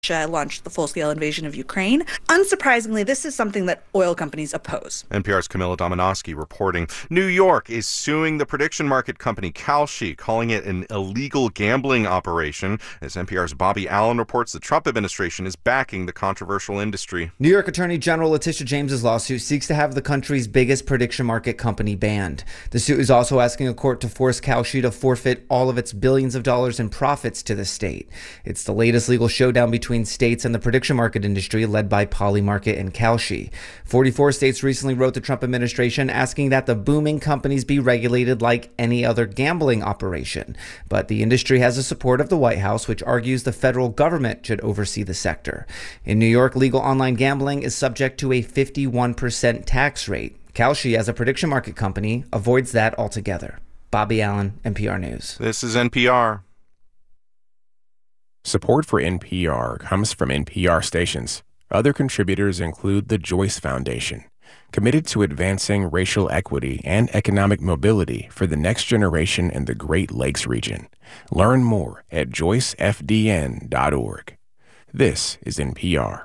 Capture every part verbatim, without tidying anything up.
launched the full-scale invasion of Ukraine. Unsurprisingly, this is something that oil companies oppose. N P R's Camilla Domonoske reporting. New York is suing the prediction market company Kalshi, calling it an illegal gambling operation. As N P R's Bobby Allen reports, the Trump administration is backing the controversial industry. New York Attorney General Letitia James's lawsuit seeks to have the country's biggest prediction market company banned. The suit is also asking a court to force Kalshi to forfeit all of its billions of dollars in profits to the state. It's the latest legal showdown between Between states and the prediction market industry led by Polymarket and Kalshi. forty-four states recently wrote the Trump administration asking that the booming companies be regulated like any other gambling operation. But the industry has the support of the White House, which argues the federal government should oversee the sector. In New York, legal online gambling is subject to a fifty-one percent tax rate. Kalshi, as a prediction market company, avoids that altogether. Bobby Allen, N P R News. This is N P R. Support for N P R comes from N P R stations. Other contributors include the Joyce Foundation, committed to advancing racial equity and economic mobility for the next generation in the Great Lakes region. Learn more at joyce f d n dot org. This is N P R.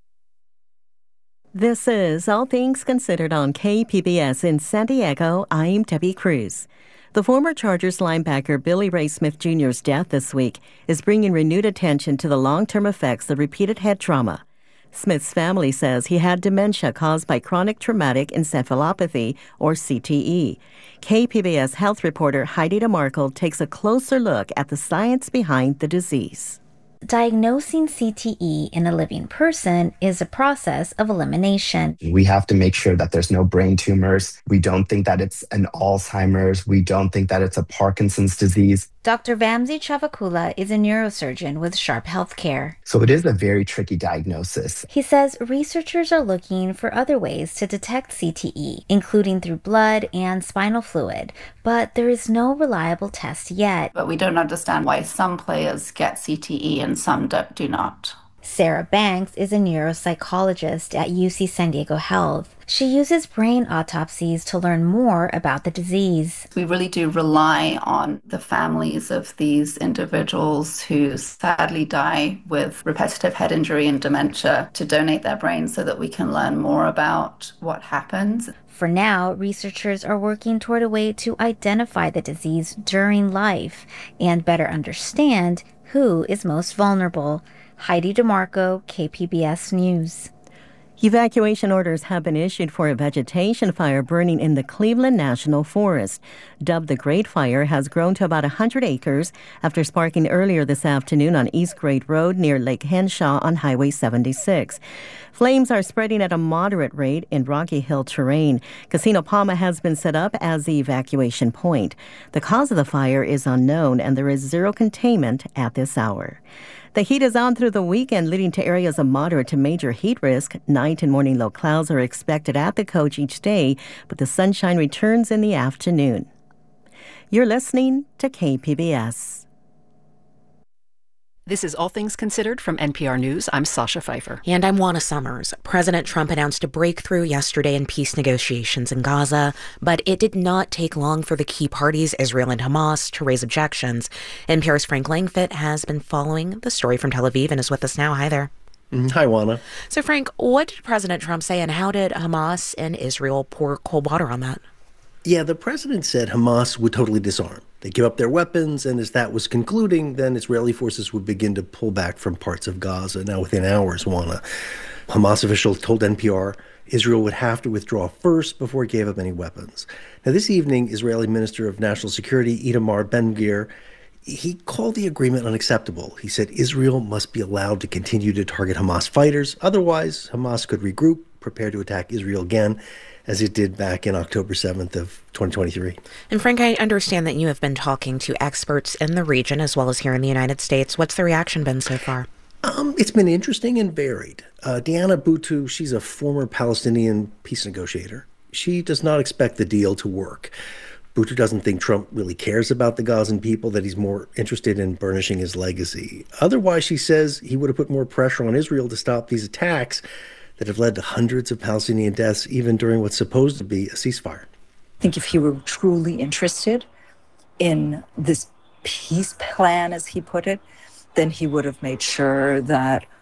This is All Things Considered on K P B S in San Diego. I'm Debbie Cruz. The former Chargers linebacker Billy Ray Smith Junior's death this week is bringing renewed attention to the long-term effects of repeated head trauma. Smith's family says he had dementia caused by chronic traumatic encephalopathy, or C T E. K P B S health reporter Heidi DeMarco takes a closer look at the science behind the disease. Diagnosing C T E in a living person is a process of elimination. We have to make sure that there's no brain tumors. We don't think that it's an Alzheimer's. We don't think that it's a Parkinson's disease. Doctor Vamsi Chavakula is a neurosurgeon with Sharp Healthcare. So it is a very tricky diagnosis. He says researchers are looking for other ways to detect C T E, including through blood and spinal fluid, but there is no reliable test yet. But we don't understand why some players get C T E and some do, do not. Sarah Banks is a neuropsychologist at U C San Diego Health. She uses brain autopsies to learn more about the disease. We really do rely on the families of these individuals who sadly die with repetitive head injury and dementia to donate their brains so that we can learn more about what happens. For now, researchers are working toward a way to identify the disease during life and better understand who is most vulnerable. Heidi DeMarco, K P B S News. Evacuation orders have been issued for a vegetation fire burning in the Cleveland National Forest. Dubbed the Great Fire, has grown to about one hundred acres after sparking earlier this afternoon on East Great Road near Lake Henshaw on Highway seventy-six. Flames are spreading at a moderate rate in Rocky Hill terrain. Casino Palma has been set up as the evacuation point. The cause of the fire is unknown, and there is zero containment at this hour. The heat is on through the weekend, leading to areas of moderate to major heat risk. Night and morning low clouds are expected at the coast each day, but the sunshine returns in the afternoon. You're listening to K P B S. This is All Things Considered from N P R News. I'm Sasha Pfeiffer. And I'm Juana Summers. President Trump announced a breakthrough yesterday in peace negotiations in Gaza, but it did not take long for the key parties, Israel and Hamas, to raise objections. N P R's Frank Langfitt has been following the story from Tel Aviv and is with us now. Hi there. Hi, Juana. So, Frank, what did President Trump say, and how did Hamas and Israel pour cold water on that? Yeah, the president said Hamas would totally disarm. They give up their weapons, and as that was concluding, then Israeli forces would begin to pull back from parts of Gaza. Now, within hours, Juana, Hamas officials told N P R Israel would have to withdraw first before it gave up any weapons. Now, this evening, Israeli Minister of National Security Itamar Ben-Gvir, he called the agreement unacceptable. He said Israel must be allowed to continue to target Hamas fighters. Otherwise, Hamas could regroup, prepare to attack Israel again, as it did back in October seventh of twenty twenty-three. And Frank, I understand that you have been talking to experts in the region as well as here in the United States. What's the reaction been so far? Um, it's been interesting and varied. Uh, Diana Boutou, she's a former Palestinian peace negotiator. She does not expect the deal to work. Boutou doesn't think Trump really cares about the Gazan people, that he's more interested in burnishing his legacy. Otherwise, she says he would have put more pressure on Israel to stop these attacks that have led to hundreds of Palestinian deaths, even during what's supposed to be a ceasefire. I think if he were truly interested in this peace plan, as he put it, then he would have made sure that